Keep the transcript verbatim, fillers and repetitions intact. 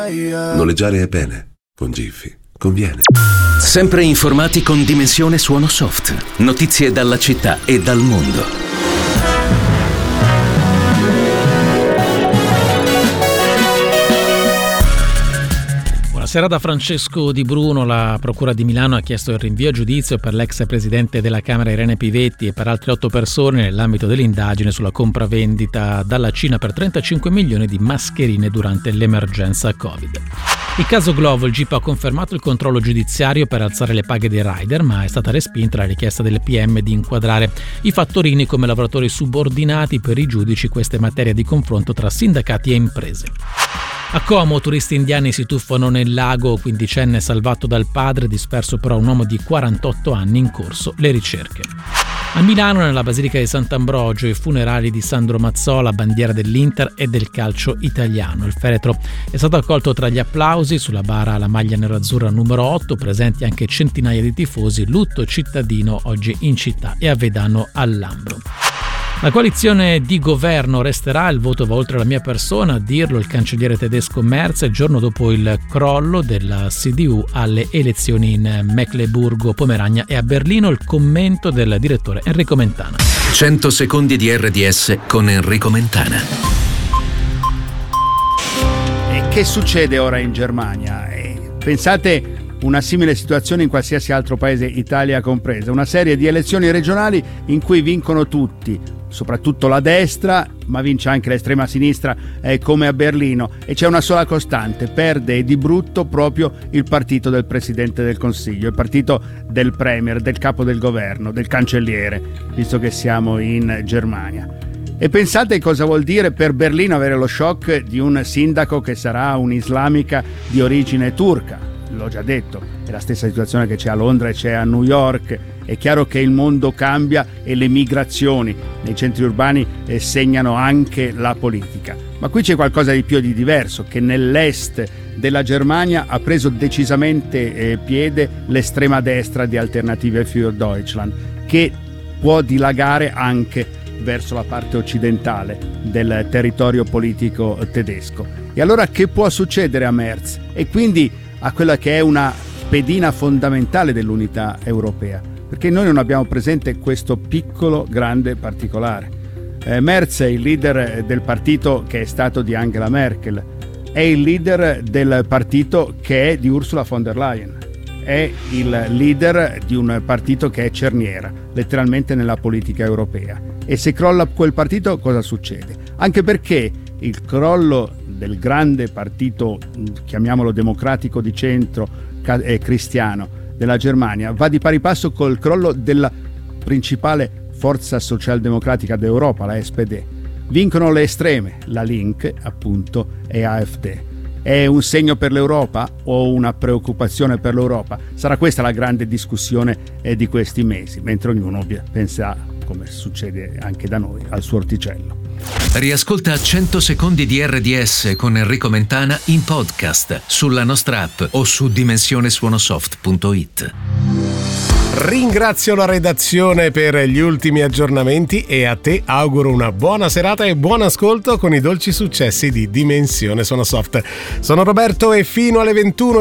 Noleggiare è bene, con Giphy conviene. Sempre informati con Dimensione Suono Soft. Notizie dalla città e dal mondo. Buonasera da Francesco Di Bruno. La Procura di Milano ha chiesto il rinvio a giudizio per l'ex presidente della Camera Irene Pivetti e per altre otto persone nell'ambito dell'indagine sulla compravendita dalla Cina per trentacinque milioni di mascherine durante l'emergenza Covid. Il caso Glovo, il G I P ha confermato il controllo giudiziario per alzare le paghe dei rider, ma è stata respinta la richiesta del P M di inquadrare i fattorini come lavoratori subordinati. Per i giudici questa è materia di confronto tra sindacati e imprese. A Como, turisti indiani si tuffano nel lago, quindicenne salvato dal padre, disperso però un uomo di quarantotto anni, in corso le ricerche. A Milano, nella Basilica di Sant'Ambrogio, i funerali di Sandro Mazzola, bandiera dell'Inter e del calcio italiano. Il feretro è stato accolto tra gli applausi, sulla bara la maglia nerazzurra numero otto, presenti anche centinaia di tifosi, lutto cittadino oggi in città e a Vedano al Lambro. La coalizione di governo resterà, il voto va oltre la mia persona, a dirlo il cancelliere tedesco Merz, il giorno dopo il crollo della C D U alle elezioni in Mecleburgo-Pomerania, e a Berlino il commento del direttore Enrico Mentana. cento secondi di R D S con Enrico Mentana. E che succede ora in Germania? Eh, pensate una simile situazione in qualsiasi altro paese, Italia compresa, una serie di elezioni regionali in cui vincono tutti, soprattutto la destra, ma vince anche l'estrema sinistra, eh, come a Berlino, e c'è una sola costante: perde di brutto proprio il partito del Presidente del Consiglio, il partito del Premier, del capo del governo, del cancelliere, visto che siamo in Germania. E pensate cosa vuol dire per Berlino avere lo shock di un sindaco che sarà un'islamica di origine turca. L'ho già detto, è la stessa situazione che c'è a Londra e c'è a New York. È chiaro che il mondo cambia e le migrazioni nei centri urbani eh, segnano anche la politica. Ma qui c'è qualcosa di più e di diverso, che nell'est della Germania ha preso decisamente eh, piede l'estrema destra di Alternative für Deutschland, che può dilagare anche verso la parte occidentale del territorio politico tedesco. E allora che può succedere a Merz? E quindi a quella che è una pedina fondamentale dell'unità europea, perché noi non abbiamo presente questo piccolo grande particolare. Eh, Merz è il leader del partito che è stato di Angela Merkel, è il leader del partito che è di Ursula von der Leyen, è il leader di un partito che è cerniera, letteralmente nella politica europea. E se crolla quel partito cosa succede? Anche perché il crollo del grande partito, chiamiamolo democratico di centro e cristiano della Germania, va di pari passo col crollo della principale forza socialdemocratica d'Europa, la S P D. Vincono le estreme, la Link appunto e A F D. È un segno per l'Europa o una preoccupazione per l'Europa? Sarà questa la grande discussione eh, di questi mesi, mentre ognuno pensa, come succede anche da noi, al suo orticello. Riascolta cento secondi di R D S con Enrico Mentana in podcast sulla nostra app o su dimensione suono soft punto it. Ringrazio la redazione per gli ultimi aggiornamenti e a te auguro una buona serata e buon ascolto con i dolci successi di Dimensione Suono Soft. Sono Roberto e fino alle ventuno